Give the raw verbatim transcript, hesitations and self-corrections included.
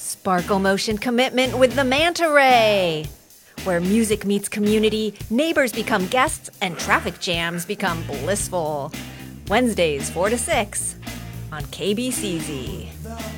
Sparkle Motion Commitment with the Manta Ray, where music meets community, neighbors become guests, and traffic jams become blissful. Wednesdays, four to six on K B C Z.